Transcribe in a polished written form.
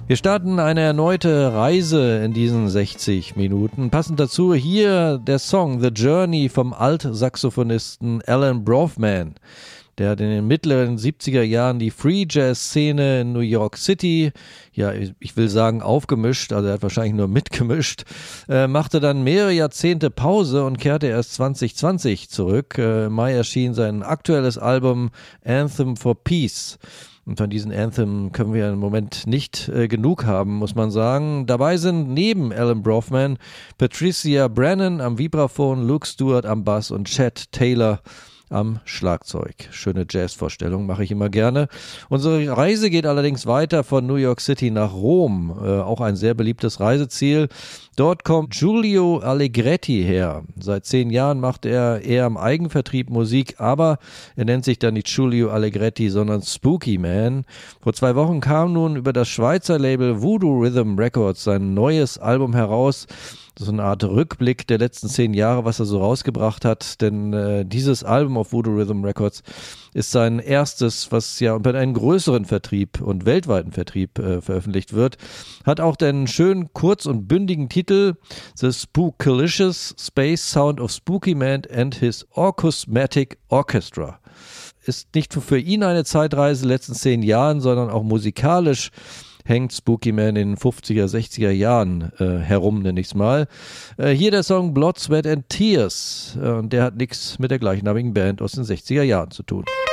Wir starten eine erneute Reise in diesen 60 Minuten. Passend dazu hier der Song The Journey vom Altsaxophonisten Alan Brofman. Der hat in den mittleren 70er Jahren die Free Jazz Szene in New York City, ja, ich will sagen aufgemischt, also er hat wahrscheinlich nur mitgemischt, machte dann mehrere Jahrzehnte Pause und kehrte erst 2020 zurück. Im Mai erschien sein aktuelles Album Anthem for Peace. Und von diesen Anthem können wir im Moment nicht genug haben, muss man sagen. Dabei sind neben Alan Brofman Patricia Brennan am Vibraphon, Luke Stewart am Bass und Chet Taylor am Schlagzeug. Schöne Jazzvorstellung, mache ich immer gerne. Unsere Reise geht allerdings weiter von New York City nach Rom, auch ein sehr beliebtes Reiseziel. Dort kommt Giulio Allegretti her. Seit 10 Jahren macht er eher im Eigenvertrieb Musik, aber er nennt sich dann nicht Giulio Allegretti, sondern Spooky Man. Vor 2 Wochen kam nun über das Schweizer Label Voodoo Rhythm Records sein neues Album heraus. So eine Art Rückblick der letzten 10 Jahre, was er so rausgebracht hat, denn dieses Album auf Voodoo Rhythm Records ist sein erstes, was ja unter einem größeren Vertrieb und weltweiten Vertrieb veröffentlicht wird, hat auch den schönen, kurz und bündigen Titel The Spookalicious Space Sound of Spooky Man and His Orchusmatic Orchestra. Ist nicht nur für ihn eine Zeitreise in den letzten 10 Jahren, sondern auch musikalisch hängt Spooky Man in den 50er, 60er Jahren herum, nenne ich es mal. Hier der Song Blood, Sweat and Tears. Der hat nichts mit der gleichnamigen Band aus den 60er Jahren zu tun.